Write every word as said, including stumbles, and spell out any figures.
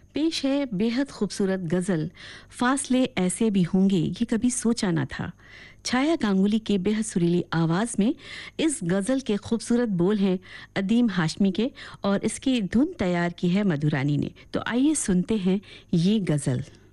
पेश है बेहद खूबसूरत गज़ल फासले ऐसे भी होंगे ये कभी सोचा ना था। छाया गांगुली के बेहद सुरीली आवाज़ में इस गज़ल के खूबसूरत बोल हैं अदीम हाशमी के और इसकी धुन तैयार की है मधुरानी ने। तो आइए सुनते हैं ये गज़ल।